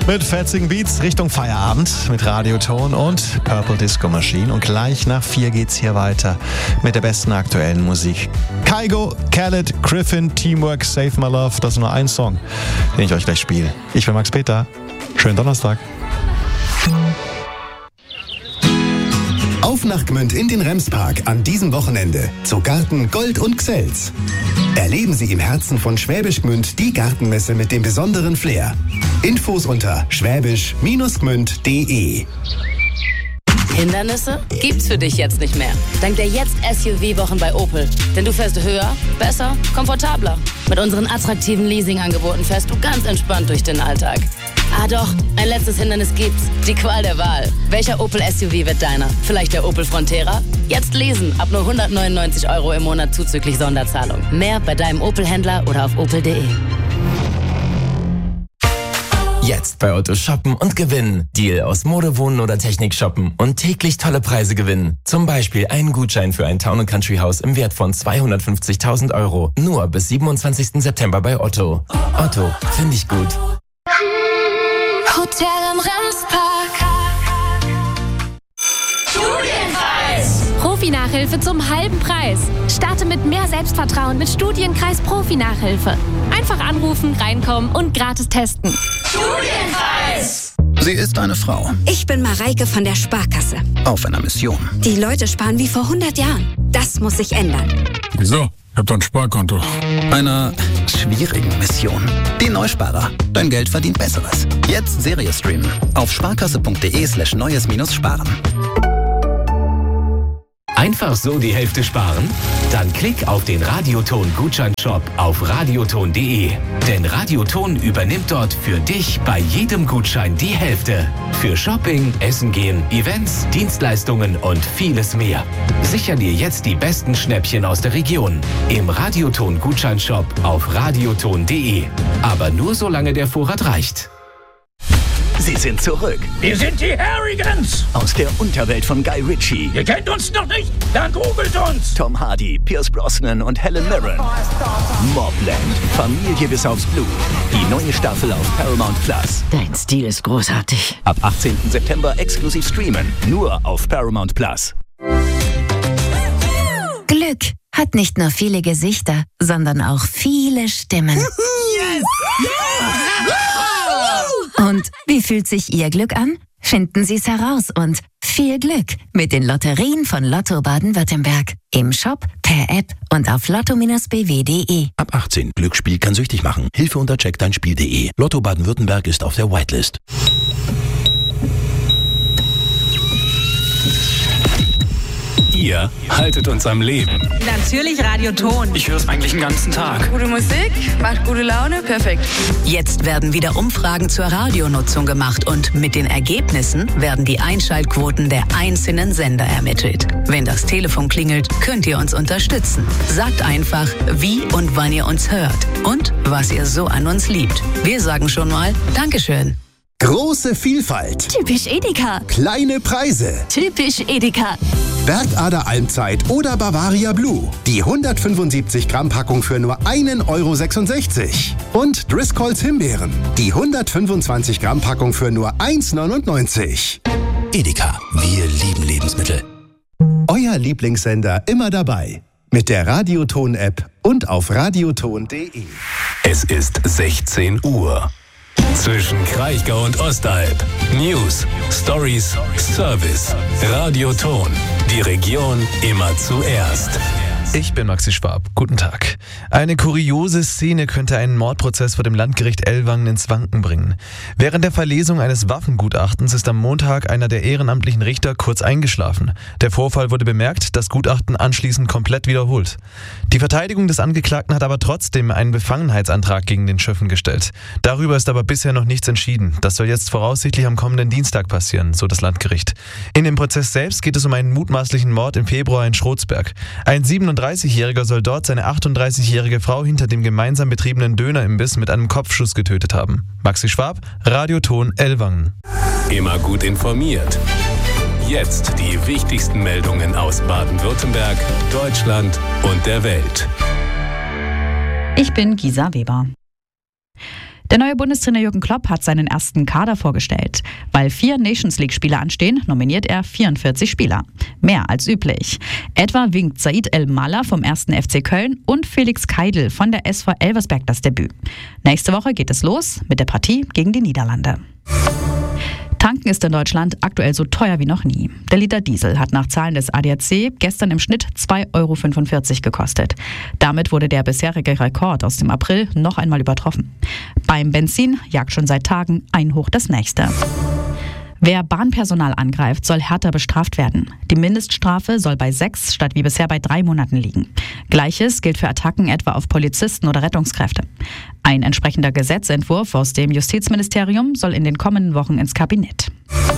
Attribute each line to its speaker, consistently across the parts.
Speaker 1: Mit fetzigen Beats Richtung Feierabend mit Radioton und Purple Disco Machine. Und gleich nach 4 geht's hier weiter mit der besten aktuellen Musik. Kygo, Khaled, Griffin, Teamwork, Save My Love. Das ist nur ein Song, den ich euch gleich spiele. Ich bin Max Peter. Schönen Donnerstag.
Speaker 2: Auf nach Gmünd in den Remspark an diesem Wochenende zu Garten Gold und Xels. Erleben Sie im Herzen von Schwäbisch Gmünd die Gartenmesse mit dem besonderen Flair. Infos unter schwäbisch-gmünd.de.
Speaker 3: Hindernisse gibt's für dich jetzt nicht mehr. Dank der Jetzt-SUV-Wochen bei Opel. Denn du fährst höher, besser, komfortabler. Mit unseren attraktiven Leasing-Angeboten fährst du ganz entspannt durch den Alltag. Ah doch, ein letztes Hindernis gibt's. Die Qual der Wahl. Welcher Opel-SUV wird deiner? Vielleicht der Opel Frontera? Jetzt lesen, ab nur 199 € im Monat zuzüglich Sonderzahlung. Mehr bei deinem Opel-Händler oder auf opel.de.
Speaker 4: Jetzt bei Otto shoppen und gewinnen. Deal aus Mode, Wohnen oder Technik shoppen und täglich tolle Preise gewinnen. Zum Beispiel einen Gutschein für ein Town & Country Haus im Wert von 250.000 €. Nur bis 27. September bei Otto. Otto, finde ich gut.
Speaker 5: Hotel am Remspark. Studienkreis.
Speaker 6: Profi-Nachhilfe zum halben Preis. Starte mit mehr Selbstvertrauen mit Studienkreis Profi-Nachhilfe. Einfach anrufen, reinkommen und gratis testen.
Speaker 5: Studienkreis.
Speaker 7: Sie ist eine Frau.
Speaker 8: Ich bin Mareike von der Sparkasse.
Speaker 7: Auf einer Mission.
Speaker 8: Die Leute sparen wie vor 100 Jahren. Das muss sich ändern.
Speaker 9: Wieso? Ich hab doch ein Sparkonto.
Speaker 7: Einer schwierigen Mission. Die Neusparer. Dein Geld verdient Besseres. Jetzt Serie streamen. Auf sparkasse.de/neues-sparen.
Speaker 10: Einfach so die Hälfte sparen? Dann klick auf den Radioton-Gutscheinshop auf radioton.de. Denn Radioton übernimmt dort für dich bei jedem Gutschein die Hälfte. Für Shopping, Essen gehen, Events, Dienstleistungen und vieles mehr. Sicher dir jetzt die besten Schnäppchen aus der Region. Im Radioton-Gutscheinshop auf radioton.de. Aber nur solange der Vorrat reicht.
Speaker 11: Sie sind zurück.
Speaker 12: Wir sind die Harrigans.
Speaker 11: Aus der Unterwelt von Guy Ritchie.
Speaker 12: Ihr kennt uns noch nicht? Dann googelt uns.
Speaker 11: Tom Hardy, Pierce Brosnan und Helen Mirren. Mobland. Familie bis aufs Blut. Die neue Staffel auf Paramount Plus.
Speaker 3: Dein Stil ist großartig.
Speaker 11: Ab 18. September exklusiv streamen. Nur auf Paramount Plus.
Speaker 13: Glück hat nicht nur viele Gesichter, sondern auch viele Stimmen.
Speaker 5: Yes!
Speaker 13: Und wie fühlt sich Ihr Glück an? Finden Sie es heraus und viel Glück mit den Lotterien von Lotto Baden-Württemberg. Im Shop, per App und auf lotto-bw.de.
Speaker 14: Ab 18. Glücksspiel kann süchtig machen. Hilfe unter checkdeinspiel.de. Lotto Baden-Württemberg ist auf der Whitelist.
Speaker 10: Ihr haltet uns am Leben.
Speaker 15: Natürlich Radioton.
Speaker 10: Ich höre es eigentlich den ganzen Tag.
Speaker 15: Gute Musik, macht gute Laune, perfekt.
Speaker 3: Jetzt werden wieder Umfragen zur Radionutzung gemacht und mit den Ergebnissen werden die Einschaltquoten der einzelnen Sender ermittelt. Wenn das Telefon klingelt, könnt ihr uns unterstützen. Sagt einfach, wie und wann ihr uns hört und was ihr so an uns liebt. Wir sagen schon mal Dankeschön.
Speaker 2: Große Vielfalt.
Speaker 6: Typisch Edeka.
Speaker 2: Kleine Preise.
Speaker 6: Typisch Edeka.
Speaker 2: Bergader Almzeit oder Bavaria Blue. Die 175 Gramm Packung für nur 1,66 €. Und Driscolls Himbeeren. Die 125 Gramm Packung für nur 1,99 €.
Speaker 14: Edeka. Wir lieben Lebensmittel.
Speaker 2: Euer Lieblingssender immer dabei. Mit der Radioton-App und auf radioton.de.
Speaker 10: Es ist 16 Uhr. Zwischen Kraichgau und Ostalb. News, Stories, Service. Radioton. Die Region immer zuerst.
Speaker 16: Ich bin Maxi Schwab. Guten Tag. Eine kuriose Szene könnte einen Mordprozess vor dem Landgericht Ellwangen ins Wanken bringen. Während der Verlesung eines Waffengutachtens ist am Montag einer der ehrenamtlichen Richter kurz eingeschlafen. Der Vorfall wurde bemerkt, das Gutachten anschließend komplett wiederholt. Die Verteidigung des Angeklagten hat aber trotzdem einen Befangenheitsantrag gegen den Schöffen gestellt. Darüber ist aber bisher noch nichts entschieden. Das soll jetzt voraussichtlich am kommenden Dienstag passieren, so das Landgericht. In dem Prozess selbst geht es um einen mutmaßlichen Mord im Februar in Schrotsberg. Ein 37-Jähriger soll dort seine 38-jährige Frau hinter dem gemeinsam betriebenen Dönerimbiss mit einem Kopfschuss getötet haben. Maxi Schwab, Radioton Ellwangen.
Speaker 10: Immer gut informiert. Jetzt die wichtigsten Meldungen aus Baden-Württemberg, Deutschland und der Welt.
Speaker 15: Ich bin Gisa Weber.
Speaker 17: Der neue Bundestrainer Jürgen Klopp hat seinen ersten Kader vorgestellt. Weil 4 Nations-League-Spiele anstehen, nominiert er 44 Spieler. Mehr als üblich. Etwa winkt Said El-Mallah vom 1. FC Köln und Felix Keidl von der SV Elversberg das Debüt. Nächste Woche geht es los mit der Partie gegen die Niederlande. Tanken ist in Deutschland aktuell so teuer wie noch nie. Der Liter Diesel hat nach Zahlen des ADAC gestern im Schnitt 2,45 € gekostet. Damit wurde der bisherige Rekord aus dem April noch einmal übertroffen. Beim Benzin jagt schon seit Tagen ein Hoch das nächste. Wer Bahnpersonal angreift, soll härter bestraft werden. Die Mindeststrafe soll bei 6 statt wie bisher bei 3 Monaten liegen. Gleiches gilt für Attacken etwa auf Polizisten oder Rettungskräfte. Ein entsprechender Gesetzentwurf aus dem Justizministerium soll in den kommenden Wochen ins Kabinett.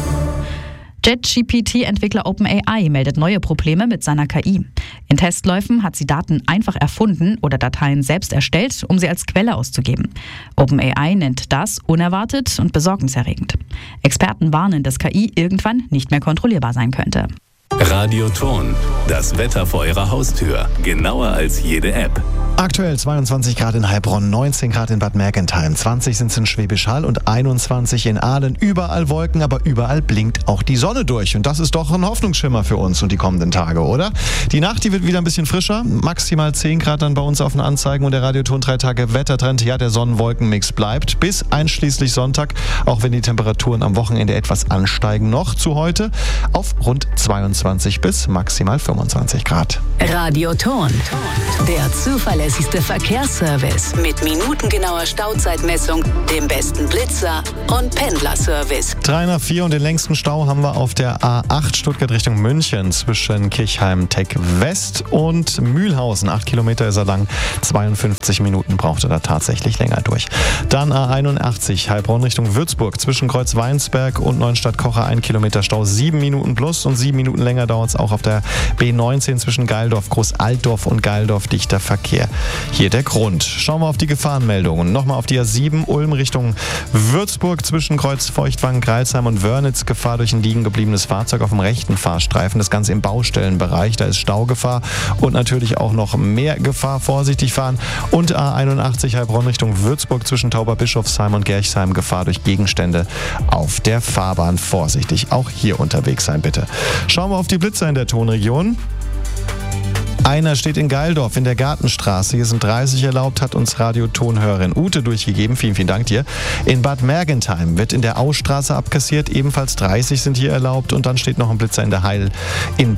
Speaker 17: ChatGPT-Entwickler OpenAI meldet neue Probleme mit seiner KI. In Testläufen hat sie Daten einfach erfunden oder Dateien selbst erstellt, um sie als Quelle auszugeben. OpenAI nennt das unerwartet und besorgniserregend. Experten warnen, dass KI irgendwann nicht mehr kontrollierbar sein könnte.
Speaker 10: Radioton, das Wetter vor Ihrer Haustür. Genauer als jede App.
Speaker 1: Aktuell 22 Grad in Heilbronn, 19 Grad in Bad Mergentheim, 20 sind es in Schwäbisch Hall und 21 in Aalen. Überall Wolken, aber überall blinkt auch die Sonne durch. Und das ist doch ein Hoffnungsschimmer für uns und die kommenden Tage, oder? Die Nacht, die wird wieder ein bisschen frischer. Maximal 10 Grad dann bei uns auf den Anzeigen und der Radioton 3 Tage Wettertrend. Ja, der Sonnen-Wolken-Mix bleibt bis einschließlich Sonntag, auch wenn die Temperaturen am Wochenende etwas ansteigen. Noch zu heute auf rund 22 bis maximal 25 Grad.
Speaker 18: Radioton, der zuverlässigste Verkehrsservice mit minutengenauer Stauzeitmessung, dem besten Blitzer und Pendlerservice.
Speaker 1: 3 nach 4 und den längsten Stau haben wir auf der A8 Stuttgart Richtung München zwischen Kirchheim-Tech West und Mühlhausen. 8 Kilometer ist er lang, 52 Minuten braucht er da tatsächlich länger durch. Dann A81 Heilbronn Richtung Würzburg zwischen Kreuz-Weinsberg und Neuenstadt-Kocher 1 Kilometer Stau, 7 Minuten plus und 7 Minuten länger dauert es auch auf der B19 zwischen Geildorf, Großaltdorf und Geildorf, dichter Verkehr. Hier der Grund. Schauen wir auf die Gefahrenmeldungen. Nochmal auf die A7 Ulm Richtung Würzburg zwischen Kreuz Feuchtwangen, Greilsheim und Wörnitz. Gefahr durch ein liegen gebliebenes Fahrzeug auf dem rechten Fahrstreifen. Das Ganze im Baustellenbereich. Da ist Staugefahr und natürlich auch noch mehr Gefahr. Vorsichtig fahren. Und A81 Heilbronn Richtung Würzburg zwischen Tauberbischofsheim und Gerchsheim. Gefahr durch Gegenstände auf der Fahrbahn. Vorsichtig auch hier unterwegs sein, bitte. Schauen wir auf die Blitzer in der Tonregion. Einer steht in Geildorf in der Gartenstraße. Hier sind 30 erlaubt, hat uns Radiotonhörerin Ute durchgegeben. Vielen, vielen Dank dir. In Bad Mergentheim wird in der Austraße abkassiert. Ebenfalls 30 sind hier erlaubt. Und dann steht noch ein Blitzer in der in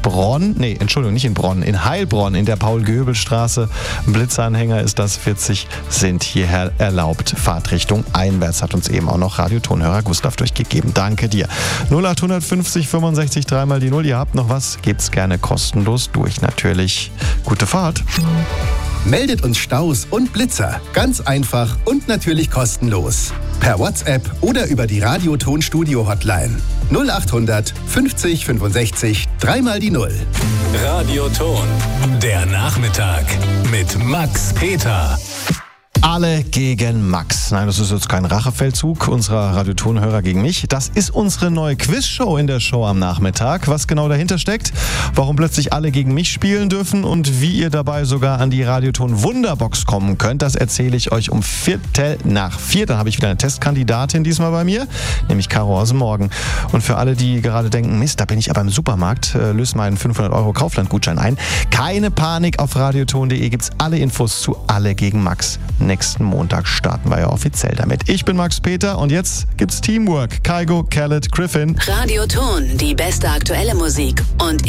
Speaker 1: Heilbronn in der Paul-Göbel-Straße. Ein Blitzeranhänger ist das. 40 sind hier erlaubt. Fahrtrichtung einwärts hat uns eben auch noch Radiotonhörer Gustav durchgegeben. Danke dir. 0850 65 3 mal die 0. Ihr habt noch was? Gebt's gerne kostenlos durch. Natürlich. Gute Fahrt.
Speaker 2: Meldet uns Staus und Blitzer. Ganz einfach und natürlich kostenlos. Per WhatsApp oder über die Radioton Studio Hotline. 0800 50 65 3 mal die 0.
Speaker 10: Radioton, der Nachmittag mit Max Peter.
Speaker 1: Alle gegen Max. Nein, das ist jetzt kein Rachefeldzug unserer Radiotonhörer gegen mich. Das ist unsere neue Quizshow in der Show am Nachmittag. Was genau dahinter steckt, warum plötzlich alle gegen mich spielen dürfen und wie ihr dabei sogar an die Radioton Wunderbox kommen könnt, das erzähle ich euch um 4:15. Dann habe ich wieder eine Testkandidatin diesmal bei mir, nämlich Caro aus dem Morgen. Und für alle, die gerade denken, Mist, da bin ich aber im Supermarkt, löse meinen 500 € Kaufland-Gutschein ein. Keine Panik, auf radioton.de gibt es alle Infos zu Alle gegen Max. Nächsten Montag starten wir ja offiziell damit. Ich bin Max Peter und jetzt gibt's Teamwork. Kygo, Khaled, Griffin.
Speaker 18: Radioton, die beste aktuelle Musik und